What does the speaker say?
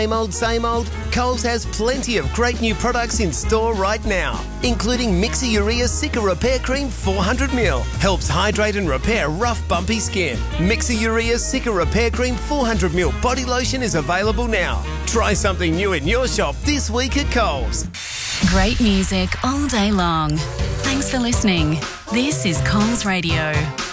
Same old? Coles has plenty of great new products in store right now, including Mixer Urea Cica Repair Cream 400ml. Helps hydrate and repair rough, bumpy skin. Mixer Urea Cica Repair Cream 400ml body lotion is available now. Try something new in your shop this week at Coles. Great music all day long. Thanks for listening. This is Coles Radio.